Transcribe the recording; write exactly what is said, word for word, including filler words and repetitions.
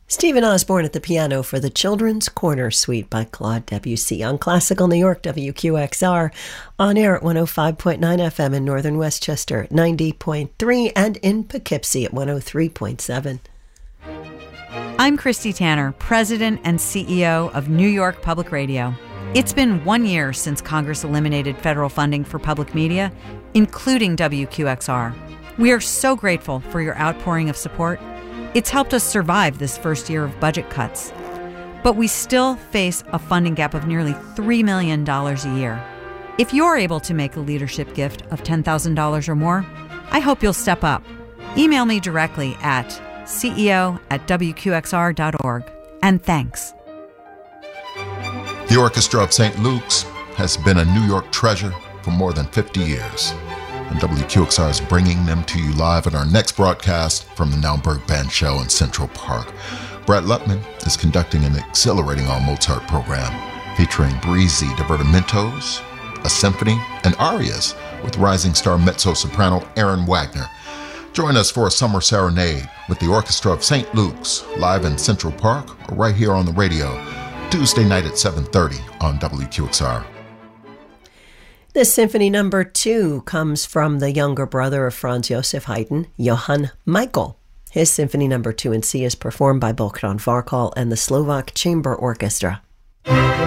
Stephen Osborne at the piano for the Children's Corner Suite by Claude Debussy on Classical New York, W Q X R, on air at one oh five point nine F M in northern Westchester, ninety point three, and in Poughkeepsie at one oh three point seven. I'm Christy Tanner, President and C E O of New York Public Radio. It's been one year since Congress eliminated federal funding for public media, including W Q X R. We are so grateful for your outpouring of support. It's helped us survive this first year of budget cuts. But we still face a funding gap of nearly three million dollars a year. If you're able to make a leadership gift of ten thousand dollars or more, I hope you'll step up. Email me directly at C E O at W Q X R dot org. And thanks. The Orchestra of Saint Luke's has been a New York treasure for more than fifty years. And W Q X R is bringing them to you live at our next broadcast from the Naumburg Band Show in Central Park. Brett Lutman is conducting an exhilarating all-Mozart program featuring breezy divertimentos, a symphony, and arias with rising star mezzo-soprano Aaron Wagner. Join us for a summer serenade with the Orchestra of Saint Luke's live in Central Park or right here on the radio, Tuesday night at seven thirty on W Q X R. This symphony number two comes from the younger brother of Franz Josef Haydn, Johann Michael. His symphony number two in C is performed by Bogdan Varkal and the Slovak Chamber Orchestra.